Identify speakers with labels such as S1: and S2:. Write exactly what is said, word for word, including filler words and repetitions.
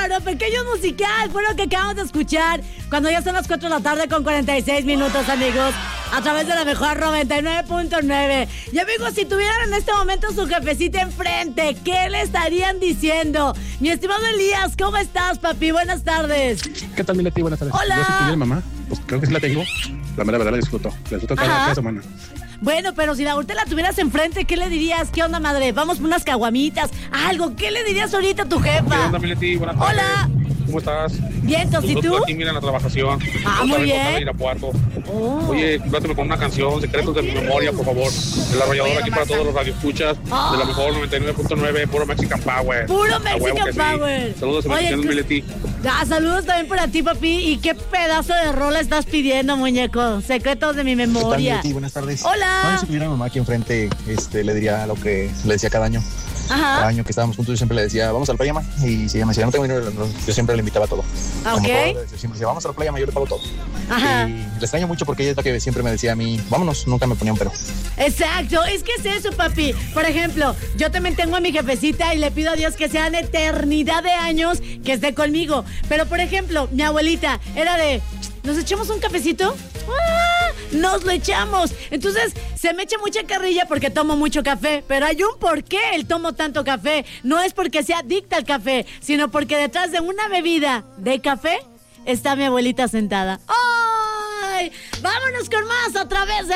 S1: bárbaro! Pequeño musical, fue lo que acabamos de escuchar cuando ya son las cuatro de la tarde con cuarenta y seis minutos, amigos, a través de la mejor noventa y nueve punto nueve. Y amigos, si tuvieran en este momento su jefecita enfrente, ¿qué le estarían diciendo? Mi estimado Elías, ¿cómo estás, papi? Buenas tardes.
S2: ¿Qué tal, mi Leti? Buenas tardes.
S1: Hola.
S2: Yo si tuviera mamá, pues creo que sí la tengo. La mera verdad la disfruto. La disfruto cada, cada semana.
S1: Bueno, pero si ahorita la tuvieras enfrente, ¿qué le dirías? ¿Qué onda, madre? Vamos por unas caguamitas, algo. ¿Qué le dirías ahorita a tu jefa?
S2: ¿Qué onda, mi Leti? Buenas tardes.
S1: Hola.
S2: ¿Cómo estás?
S1: Bien, entonces, ¿y tú?
S2: Aquí mira la trabajación.
S1: Ah, muy bien.
S2: Irapuato.
S1: Oh.
S2: Oye, plátame con una canción, Secretos de mi memoria, por favor. El arrollador aquí para todos los radioescuchas.
S1: Oh.
S2: De la mejor noventa y nueve punto nueve, puro Mexican Power.
S1: Puro Mexican Power.
S2: Sí. Saludos y bendiciones, mi Leti.
S1: Ah, saludos también para ti, papi. ¿Y qué pedazo de rola estás pidiendo, muñeco? Secretos de mi memoria.
S3: ¿Qué tal, Leti? Buenas tardes.
S1: Hola.
S3: No, si tuviera mamá aquí enfrente, este, le diría lo que le decía cada año.
S1: Ajá.
S3: Cada año que estábamos juntos, yo siempre le decía, vamos a la playa, ma. Y si ella me decía, no tengo dinero, no, yo siempre le invitaba a todo.
S1: Ok.
S3: Como todo, yo siempre decía, vamos a la playa, ma, yo le pago todo.
S1: Ajá.
S3: Y le extraño mucho porque ella es la que siempre me decía a mí, vámonos, nunca me ponía un pero.
S1: Exacto, es que es eso, papi. Por ejemplo, yo también tengo a mi jefecita y le pido a Dios que sean eternidad de años que esté conmigo. Pero, por ejemplo, mi abuelita era de, ¿nos echamos un cafecito? ¡Ah! Nos lo echamos. Entonces, se me echa mucha carrilla porque tomo mucho café. Pero hay un por qué él tomo tanto café. No es porque sea adicta al café, sino porque detrás de una bebida de café está mi abuelita sentada. ¡Ay! Vámonos con más a través de